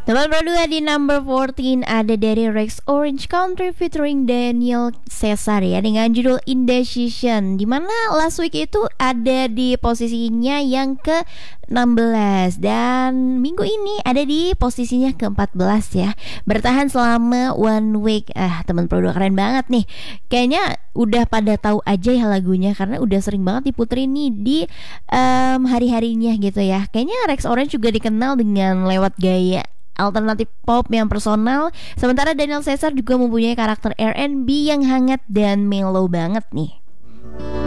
Teman berdua di number 14 ada dari Rex Orange Country featuring Daniel Caesar ya dengan judul Indecision, dimana last week itu ada di posisinya yang ke-16 dan minggu ini ada di posisinya ke-14 ya. Bertahan selama one week. Teman berdua keren banget nih. Kayaknya udah pada tahu aja ya lagunya karena udah sering banget diputerin nih di hari-harinya gitu ya. Kayaknya Rex Orange juga dikenal dengan lewat gaya alternatif pop yang personal. Sementara Daniel Caesar juga mempunyai karakter R&B yang hangat dan mellow banget nih.